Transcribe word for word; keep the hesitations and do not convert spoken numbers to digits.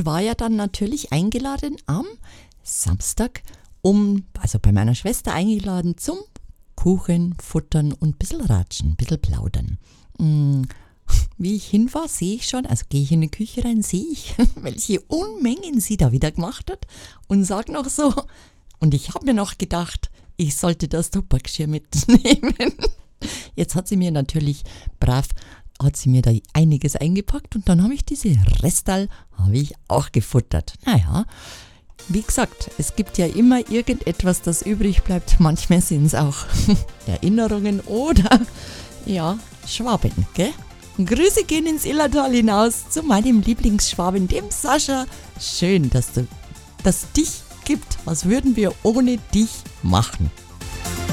war ja dann natürlich eingeladen am Samstag, um, also bei meiner Schwester eingeladen zum Kuchen, Futtern und ein bisschen ratschen, ein bisschen plaudern. Mm, Wie ich hin war, sehe ich schon, also gehe ich in die Küche rein, sehe ich, welche Unmengen sie da wieder gemacht hat und sage noch so, und ich habe mir noch gedacht, ich sollte das Tuppergeschirr mitnehmen. Jetzt hat sie mir natürlich brav, hat sie mir da einiges eingepackt und dann habe ich diese Restal, habe ich auch gefuttert. Naja, wie gesagt, es gibt ja immer irgendetwas, das übrig bleibt. Manchmal sind es auch Erinnerungen oder, ja, Schwaben, gell? Grüße gehen ins Illertal hinaus zu meinem Lieblingsschwaben, dem Sascha. Schön, dass du, dass es dich gibt. Was würden wir ohne dich machen?